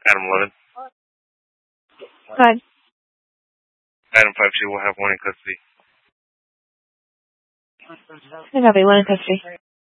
Adam 11. Go ahead. Adam 52 will have one in custody. I copy, one in custody.